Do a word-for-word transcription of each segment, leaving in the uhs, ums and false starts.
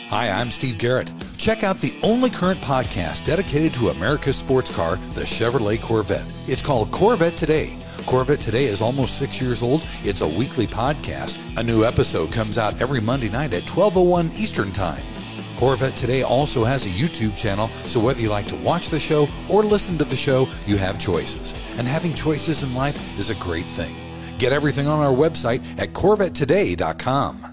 Hi, I'm Steve Garrett. Check out the only current podcast dedicated to America's sports car, the Chevrolet Corvette. It's called Corvette Today. Corvette Today is almost six years old. It's a weekly podcast. A new episode comes out every Monday night at twelve oh one Eastern Time. Corvette Today also has a YouTube channel, so whether you like to watch the show or listen to the show, you have choices. And having choices in life is a great thing. Get everything on our website at corvette today dot com.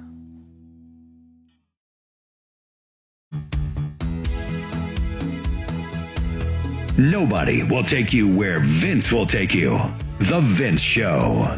Nobody will take you where Vince will take you. The Vince Show.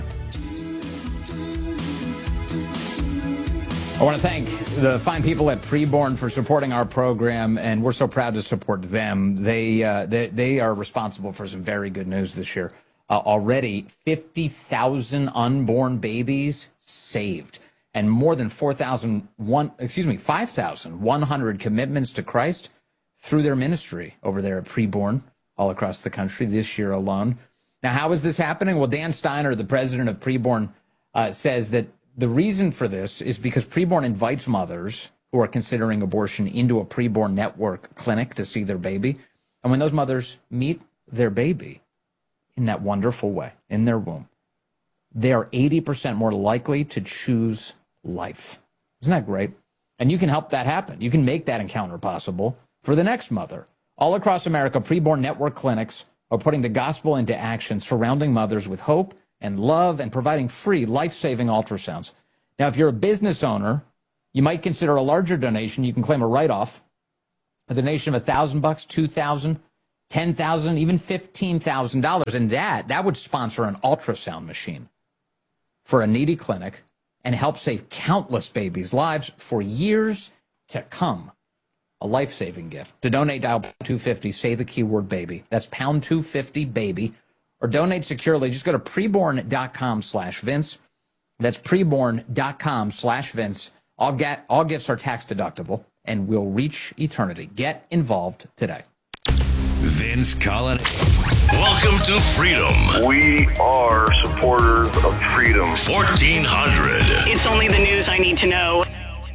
I want to thank the fine people at Preborn for supporting our program, and we're so proud to support them. They uh, they, they are responsible for some very good news this year. Uh, already, fifty thousand unborn babies saved, and more than four thousand one, excuse me, five thousand one hundred commitments to Christ through their ministry over there at Preborn all across the country this year alone. Now, how is this happening? Well, Dan Steiner, the president of Preborn, uh, says that the reason for this is because Preborn invites mothers who are considering abortion into a Preborn network clinic to see their baby. And when those mothers meet their baby in that wonderful way, in their womb, they are eighty percent more likely to choose life. Isn't that great? And you can help that happen. You can make that encounter possible for the next mother. All across America, Preborn network clinics are putting the gospel into action, surrounding mothers with hope and love and providing free life-saving ultrasounds. Now, if you're a business owner, you might consider a larger donation. You can claim a write-off, a donation of a thousand bucks, two thousand, ten thousand, even fifteen thousand dollars, and that that would sponsor an ultrasound machine for a needy clinic and help save countless babies' lives for years to come. A life-saving gift. To donate, dial two fifty, say the keyword baby. That's pound two fifty baby. Or donate securely. Just go to preborn.com slash Vince. That's preborn.com slash Vince. All, get, all gifts are tax deductible and will reach eternity. Get involved today. Vince Collin. Welcome to freedom. We are supporters of freedom. fourteen hundred. It's only the news I need to know.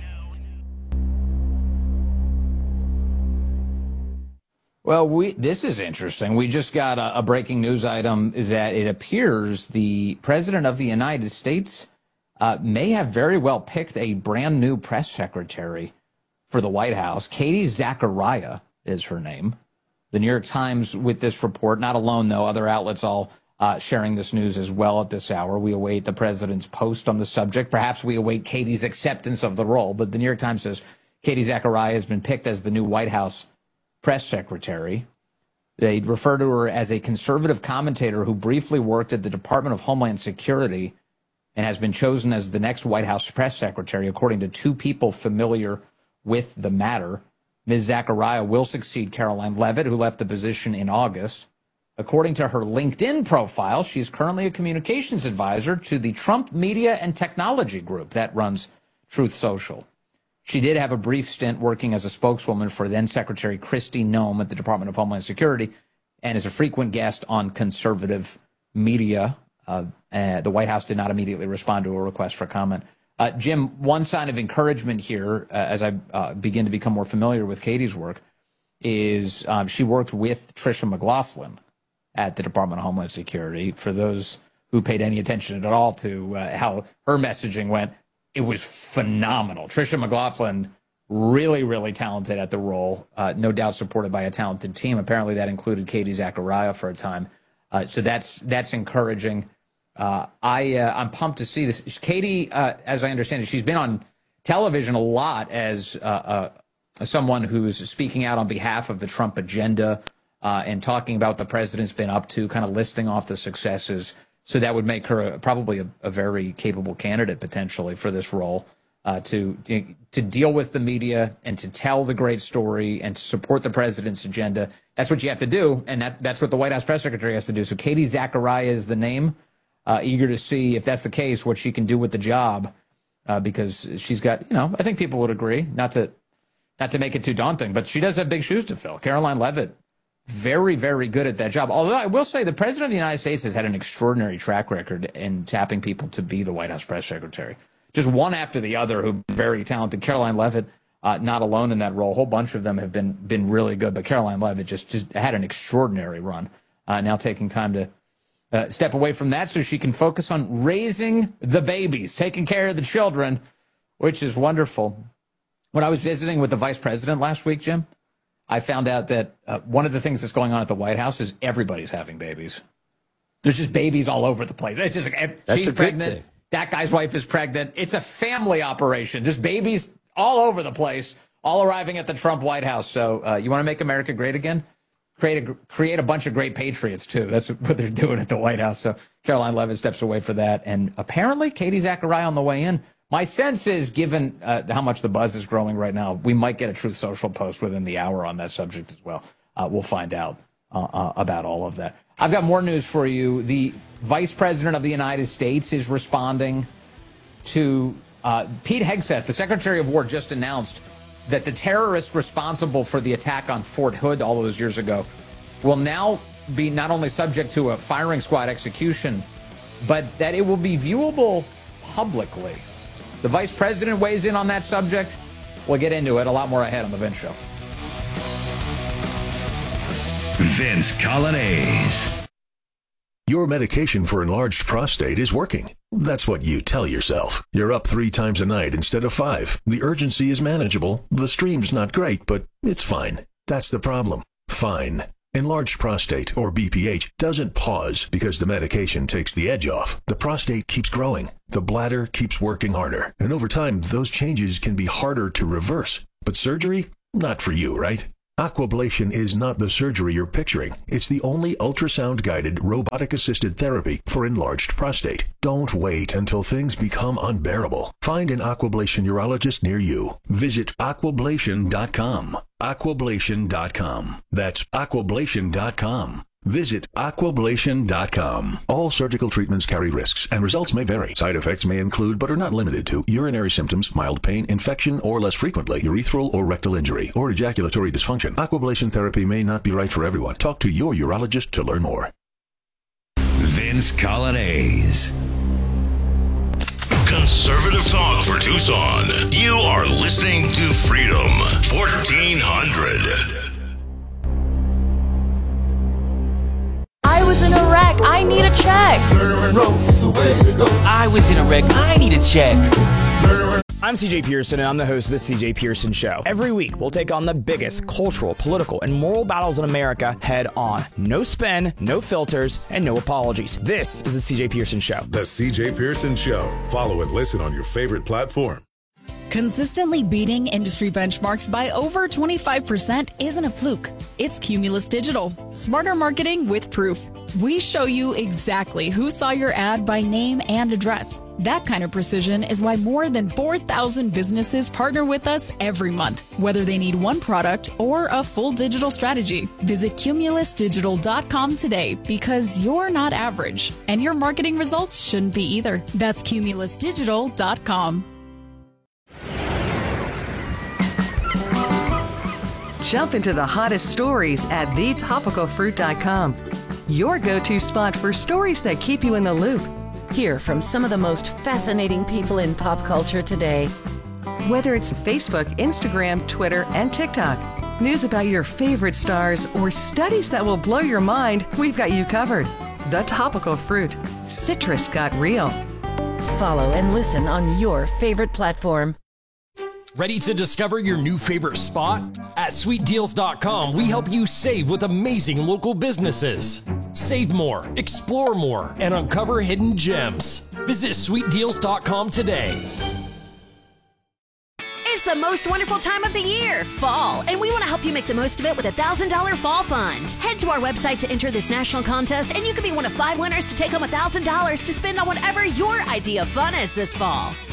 Well, we this is interesting. We just got a, a breaking news item that it appears the president of the United States uh, may have very well picked a brand new press secretary for the White House. Katie Zachariah is her name. The New York Times with this report, not alone, though. Other outlets all uh, sharing this news as well at this hour. We await the president's post on the subject. Perhaps we await Katie's acceptance of the role. But the New York Times says Katie Zachariah has been picked as the new White House press secretary. They refer to her as a conservative commentator who briefly worked at the Department of Homeland Security and has been chosen as the next White House press secretary, according to two people familiar with the matter. Miz Zachariah will succeed Caroline Leavitt, who left the position in August. According to her LinkedIn profile, she's currently a communications advisor to the Trump Media and Technology Group that runs Truth Social. She did have a brief stint working as a spokeswoman for then-Secretary Kristi Noem at the Department of Homeland Security and is a frequent guest on conservative media. Uh, uh, the White House did not immediately respond to a request for comment. Uh, Jim, one sign of encouragement here, uh, as I uh, begin to become more familiar with Katie's work, is um, she worked with Tricia McLaughlin at the Department of Homeland Security. For those who paid any attention at all to uh, how her messaging went, it was phenomenal. Tricia McLaughlin, really, really talented at the role, uh, no doubt supported by a talented team. Apparently that included Katie Zachariah for a time. Uh, so that's that's encouraging. Uh, I, uh, I'm pumped to see this. Katie, uh, as I understand it, she's been on television a lot as uh, uh, someone who's speaking out on behalf of the Trump agenda uh, and talking about what the president's been up to, kind of listing off the successes. So that would make her a, probably a, a very capable candidate potentially for this role, uh, to to deal with the media and to tell the great story and to support the president's agenda. That's what you have to do, and that, that's what the White House press secretary has to do. So Katie Zachariah is the name. Uh, eager to see, if that's the case, what she can do with the job, uh, because she's got, you know, I think people would agree, not to not to make it too daunting, but she does have big shoes to fill. Caroline Leavitt, very, very good at that job. Although I will say the president of the United States has had an extraordinary track record in tapping people to be the White House press secretary. Just one after the other who've been very talented. Caroline Leavitt, uh, not alone in that role. A whole bunch of them have been been really good, but Caroline Leavitt just, just had an extraordinary run. Uh, now taking time to uh, step away from that so she can focus on raising the babies, taking care of the children, which is wonderful. When I was visiting with the vice president last week, Jim, I found out that uh, one of the things that's going on at the White House is everybody's having babies. There's just babies all over the place. It's just like, That's she's a good pregnant. thing. That guy's wife is pregnant. It's a family operation. Just babies all over the place, all arriving at the Trump White House. So uh, you want to make America great again? Create a, create a bunch of great patriots, too. That's what they're doing at the White House. So Caroline Leavitt steps away for that. And apparently Katie Zachariah on the way in. My sense is, given uh, how much the buzz is growing right now, we might get a Truth Social post within the hour on that subject as well. Uh, we'll find out uh, uh, about all of that. I've got more news for you. The Vice President of the United States is responding to uh, Pete Hegseth. The Secretary of War just announced that the terrorist responsible for the attack on Fort Hood all those years ago will now be not only subject to a firing squad execution, but that it will be viewable publicly. The Vice President weighs in on that subject. We'll get into it a lot more ahead on The Vince Show. Vince Coglianese. Your medication for enlarged prostate is working. That's what you tell yourself. You're up three times a night instead of five. The urgency is manageable. The stream's not great, but it's fine. That's the problem. Fine. Enlarged prostate, or B P H, doesn't pause because the medication takes the edge off. The prostate keeps growing. The bladder keeps working harder. And over time, those changes can be harder to reverse. But surgery? Not for you, right? Aquablation is not the surgery you're picturing. It's the only ultrasound-guided, robotic-assisted therapy for enlarged prostate. Don't wait until things become unbearable. Find an Aquablation urologist near you. Visit aquablation dot com. aquablation dot com. That's aquablation dot com. Visit aquablation dot com. All surgical treatments carry risks, and results may vary. Side effects may include, but are not limited to, urinary symptoms, mild pain, infection, or less frequently, urethral or rectal injury, or ejaculatory dysfunction. Aquablation therapy may not be right for everyone. Talk to your urologist to learn more. Vince Coglianese. Conservative talk for Tucson. You are listening to Freedom fourteen hundred. I was in a wreck. I need a check. I was in a wreck. I need a check. I'm C J Pearson, and I'm the host of The C J Pearson Show. Every week, we'll take on the biggest cultural, political, and moral battles in America head on. No spin, no filters, and no apologies. This is The C J Pearson Show. The C J Pearson Show. Follow and listen on your favorite platform. Consistently beating industry benchmarks by over twenty-five percent isn't a fluke. It's Cumulus Digital. Smarter marketing with proof. We show you exactly who saw your ad by name and address. That kind of precision is why more than four thousand businesses partner with us every month, whether they need one product or a full digital strategy. Visit cumulus digital dot com today, because you're not average, and your marketing results shouldn't be either. That's cumulus digital dot com. Jump into the hottest stories at the topical fruit dot com. Your go-to spot for stories that keep you in the loop. Hear from some of the most fascinating people in pop culture today. Whether it's Facebook, Instagram, Twitter, and TikTok, news about your favorite stars, or studies that will blow your mind, we've got you covered. The Topical Fruit. Citrus got real. Follow and listen on your favorite platform. Ready to discover your new favorite spot? At sweet deals dot com, we help you save with amazing local businesses. Save more, explore more, and uncover hidden gems. Visit sweet deals dot com today. It's the most wonderful time of the year, fall, and we want to help you make the most of it with a one thousand dollars fall fund. Head to our website to enter this national contest, and you could be one of five winners to take home one thousand dollars to spend on whatever your idea of fun is this fall.